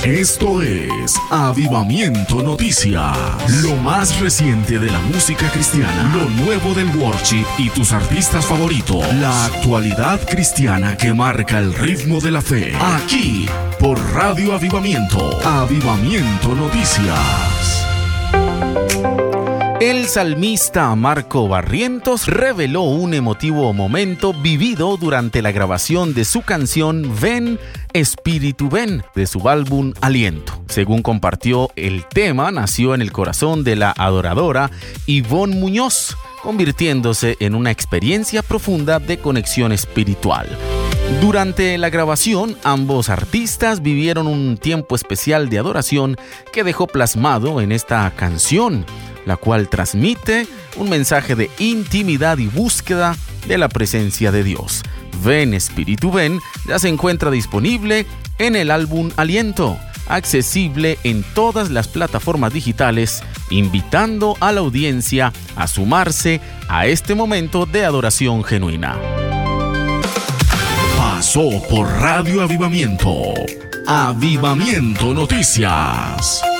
Esto es Avivamiento Noticias, lo más reciente de la música cristiana, lo nuevo del worship y tus artistas favoritos, la actualidad cristiana que marca el ritmo de la fe, aquí por Radio Avivamiento, Avivamiento Noticias. El salmista Marco Barrientos reveló un emotivo momento vivido durante la grabación de su canción Ven, Espíritu Ven, de su álbum Aliento. Según compartió, el tema nació en el corazón de la adoradora Ivonne Muñoz, convirtiéndose en una experiencia profunda de conexión espiritual. Durante la grabación, ambos artistas vivieron un tiempo especial de adoración que dejó plasmado en esta canción, la cual transmite un mensaje de intimidad y búsqueda de la presencia de Dios. Ven, Espíritu Ven, ya se encuentra disponible en el álbum Aliento, accesible en todas las plataformas digitales, invitando a la audiencia a sumarse a este momento de adoración genuina. Pasó por Radio Avivamiento, Avivamiento Noticias.